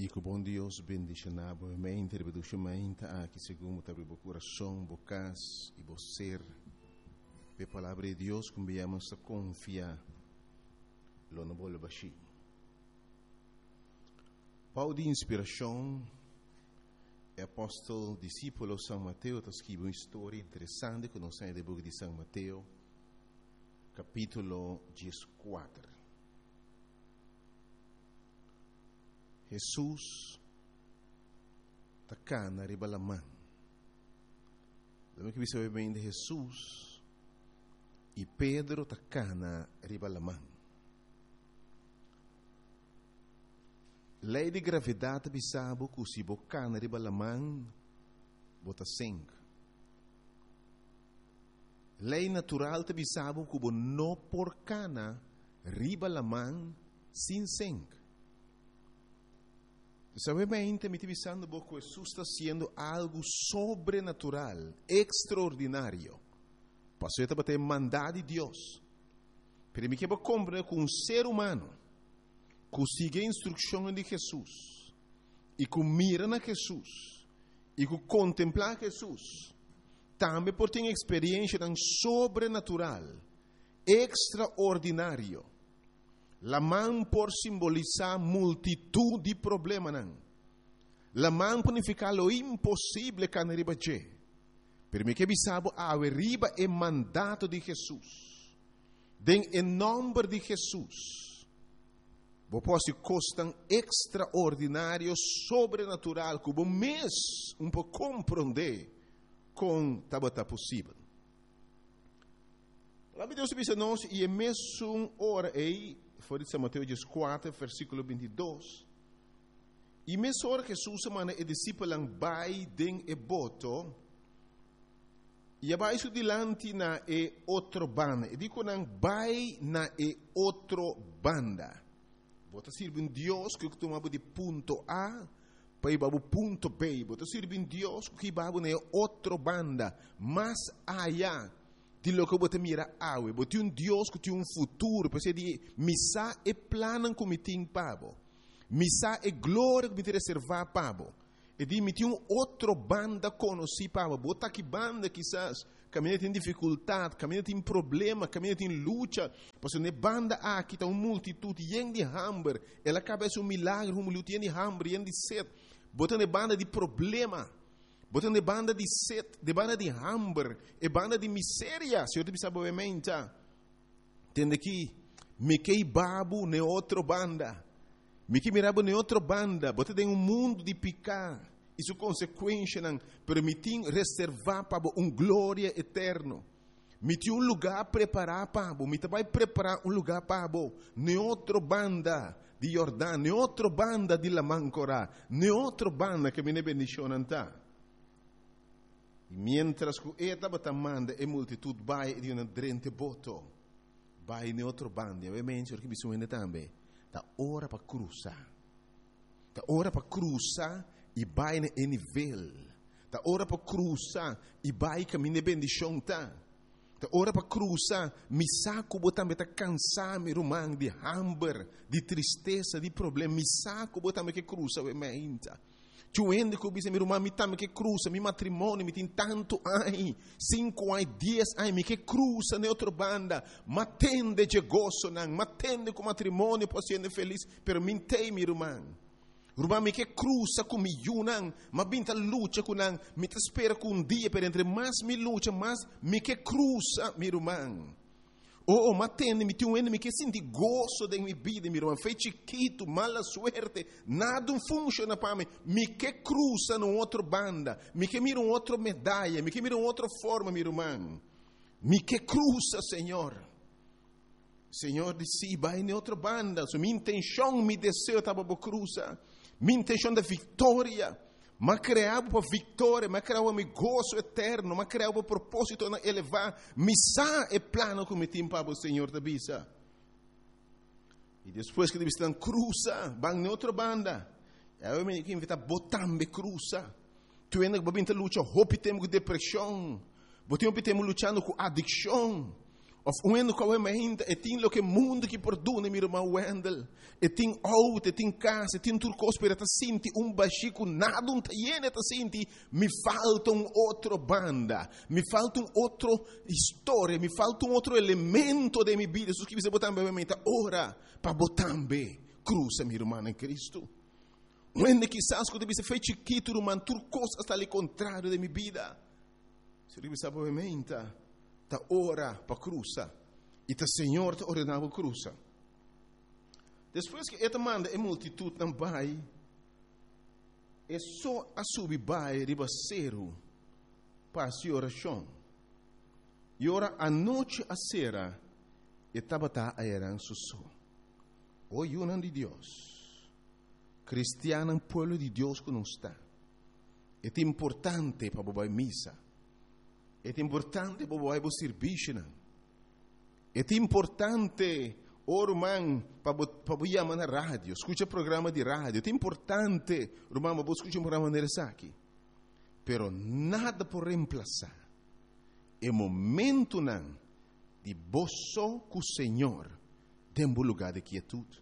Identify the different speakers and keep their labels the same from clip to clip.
Speaker 1: E que o bom Deus bendiga a mente, aqui segundo o coração, bocas e você. A palavra de Deus, como viemos a confiar, lo não vou baixar. Paulo de inspiração, é apóstolo, discípulo de São Mateus, está escrevendo uma história interessante que nós temos no livro de São Mateus, capítulo 14. Jesus está cá na ribalamã. Lembra que você vê bem de Jesus e Pedro está cá na ribalamã. Lei de gravidade bisabo que se boca na ribalamã bota sangue. Lei natural te bisabo que não por cana ribalamã sem sangue. Sabemente me divisando que Jesus está sendo algo sobrenatural, extraordinário. Passou a ter mandado de Deus. Pero me quero compreender que um ser humano que sigue a instrução de Jesus e que mira na Jesus e que contempla Jesus, também por ter experiência tão sobrenatural, extraordinário. La mão por simbolizar multitud de problemas. La mão por significar lo impossível que não riba che. Per me que bisabo a riba é mandato de Jesus. Den em nome de Jesus. Vou posso costam extraordinário, sobrenatural, que o mês pouco compreender com tabata possível. Lá me Deus diz nós e é mesmo hora aí. Foi de São Mateus 4, versículo 22. E mesmo hora que Jesus mana e discípulo vai den e boto, e abaixo dilante na e outro banda. E digo nang vai na e outro banda. Bota sirve Deus que tomava de ponto A para ir para o ponto B. Bota sirve Deus que vai na outro banda, mais allá. De lo que você mira awe, você tem Deus que tem futuro, você diz, missa é plano que me tem pabo, missa é glória que me tem reservar pabo, e diz, me tem outro banda conhecido pabo, bota que banda quizás, caminha tem dificuldade, caminha tem problema, caminha tem luta, porque ne banda aqui está uma multitud, yen de hambre, ela acaba de milagre, uma luta yen de hambre, yen de sede, bota ne banda de problema. Botando de banda de sede, de banda de hambre, e banda de miséria. Se eu te pensava obviamente, tende que me que babu ne outra banda, me que mirabo ne outra banda, botando em mundo de picar, isso consequência não permitir reservar para glória eterno. Me tinha lugar preparar para me vai preparar lugar para ne outra banda de Jordão, ne outra banda de Lamancora, ne outra banda que me ne bendicionanta. E mientras que estava tamanda e multitud vai de uma drente boto, vai em outro bando, obviamente, porque bisogna também, da hora para cruzar, da hora para cruzar e vai em nível, da hora para cruzar e vai caminhar bendição tá, da hora para cruzar, me saco botar me tá cansado, me rumang de hambre, de tristeza, de problema, me saco botar me que cruza, obviamente. Chuende que eu meu irmão me tame que cruza, meu matrimônio me tem tanto ai, 5 ai, 10 ai, me que cruza na outra banda, matende de gozo não, matende com matrimônio posso ser feliz, pero mintei meu irmão. Irmão me que cruza com meu não, mas binta luta com não, me te espera com dia per entre mais me luta, mais me que cruza meu irmão. Oh, matende, me tem me que senti gozo da minha vida, meu irmão. Foi chiquito, mala suerte, nada funciona para mim. Me que cruza no outro banda, me que mira outra medalha, me que mira outra forma, meu irmão. Me que cruza, Senhor. Senhor disse, vai em outra banda. Minha intenção, meu desejo estava para cruzar. Minha intenção da vitória. Mas criava para vitória, mas criava para gozo eterno, mas criava para propósito de elevar. Missa é plano que me tem para o Senhor da Bisa. E depois que eles estão cruza, vão em outra banda. Eu me invito a botar me cruza. Tu ainda vai lutar, hope temos depressão, temos lutando com adicção. Of uendo com a mente, e tem lo que mundo que perdona, meu irmão Wendel. E tem auto, e tem casa, e tem tudo coisa para te sentir baxico, nada tá lleno te sentir. Me falta outro banda, me falta outra história, me falta outro elemento de minha vida. Isso que você botar na mente, ora, para botar bem, cruza, meu irmão em Cristo. Uendo quizás quando você fez chiquito, irmão, tudo coisa está ali contrário de minha vida. Se você sabe a mente, ta ora para cruza e ta Senhor te ordenava cruza. Depois que ele manda a multitud não vai, é só a subir vai ribaceiro para a oração. E ora a noite a sera e tabata a eran susso. O yunan de Deus, cristiano pueblo de Deus que não está. É importante para bobar missa. É importante para o serviço. É importante, irmão, para chamar na rádio. Escuta programa de rádio. É importante, irmão, para escutar um programa de aqui. Pero nada por reemplazar. É momento não de boço com o Senhor tem um lugar de quietude.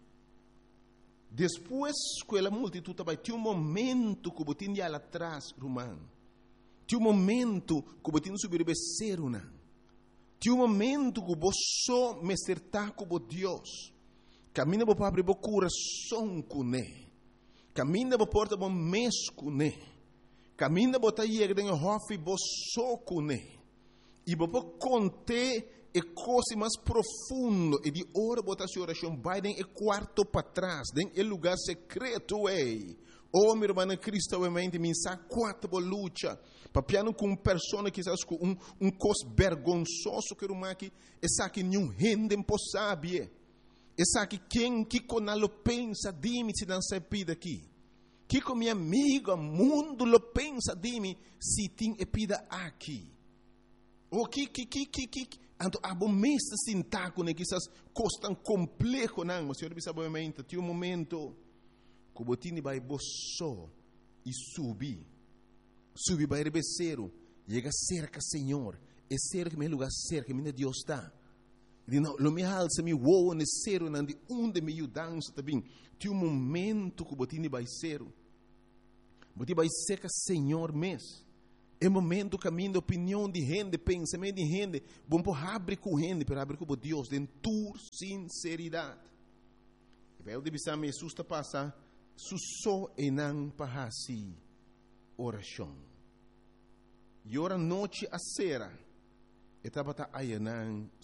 Speaker 1: Depois que a multitud vai ter momento que você tem lá atrás, irmão. Tem momento que você tem que subir becerro, não. Tem momento que você me acertar com Deus. Camina para abrir o coração com Ele. Camina para porta o mês com Ele. Camina para ir em hofe você com Ele. E para contar a coisa mais profunda e de hora botar sua oração vai em quarto para trás, em lugar secreto é. Oh, meu irmão Cristo, obviamente, me sabe quatro luta. Papiano com uma pessoa que sabe com cos vergonzoso que irmão aqui, essa que nenhum rende impossível. Essa que quem que com lo pensa de mim se não se pida aqui. Que com minha amiga mundo lo pensa de mim se tem pida aqui. O que anto abomesta sintaco né que essas coisas tão complexo não, mas senhor sabe obviamente, tem momento que o botini vai boço e subir vai rebeceiro, chega cerca Senhor, é cerca meu lugar cerca, minha Deus está. E não, lo me alça me voa necero não de onde me dança também. Tem momento que o botini vai ser, botini vai cerca Senhor mesmo. É momento caminho de opinião de gente, pensamento de gente, bom por abrir com gente, para abrir com Deus, de tua sinceridade. E vai o de bisam Jesus está passar susso e não para si oração. E ora noite a sera, etapa ta ayanang